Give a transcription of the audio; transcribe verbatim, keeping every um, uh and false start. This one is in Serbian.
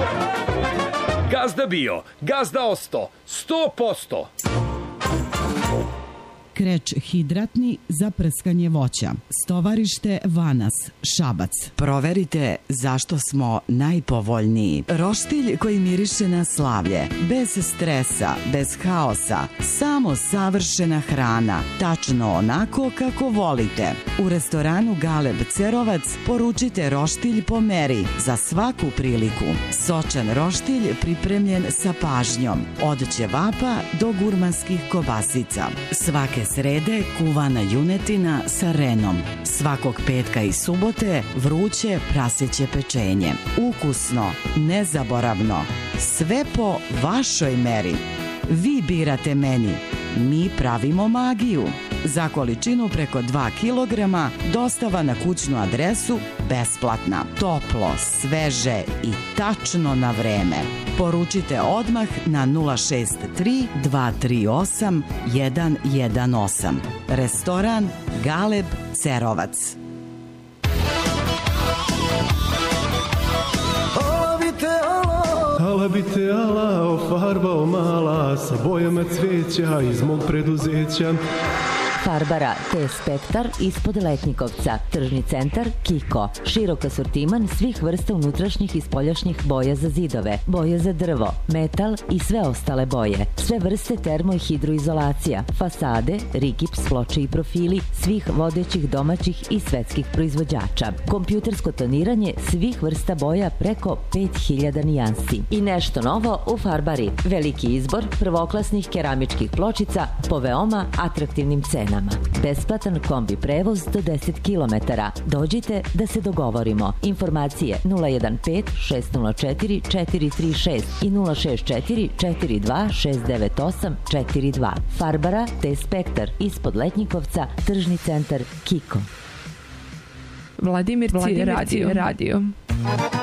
Gazda bio, gazda osto, sto posto. Kreč hidratni za prskanje voća. Stovarište Vanas, Šabac. Proverite zašto smo najpovoljniji. Roštilj koji miriše na slavlje. Bez stresa, bez haosa. Samo savršena hrana. Tačno onako kako volite. U restoranu Galeb Cerovac poručite roštilj po meri za svaku priliku. Sočan roštilj pripremljen sa pažnjom. Od ćevapa do gurmanskih kobasica. Svake srede kuvana junetina sa renom. Svakog petka i subote vruće praseće pečenje. Ukusno, nezaboravno. Sve po vašoj meri. Vi birate meni. Mi pravimo magiju. Za količinu preko dva kilograma dostava na kućnu adresu besplatna. Toplo, sveže i tačno na vreme. Poručite odmah na nula šest tri dva tri osam jedan jedan osam. Restoran Galeb Cerovac. Ala bi te ala ofarbao mala sa bojama cveća iz mog preduzeća. Farbara T-Spektar ispod Letnjikovca. Tržni centar Kiko. Širok asortiman svih vrsta unutrašnjih i spoljašnjih boja za zidove, boje za drvo, metal i sve ostale boje. Sve vrste termo i hidroizolacija, fasade, rigips, ploče i profili svih vodećih domaćih i svetskih proizvođača. Kompjutersko toniranje svih vrsta boja preko pet hiljada nijansi. I nešto novo u Farbari. Veliki izbor prvoklasnih keramičkih pločica po veoma atraktivnim cenama. Besplatan kombi prevoz do deset kilometara. Dođite da se dogovorimo. Informacije nula jedan pet šest nula četiri četiri tri šest i nula šest četiri četiri dva šest devet osam četiri dva. Farbara T-Spektar ispod Letnjikovca, tržni centar Kiko. Vladimirci radio. radio.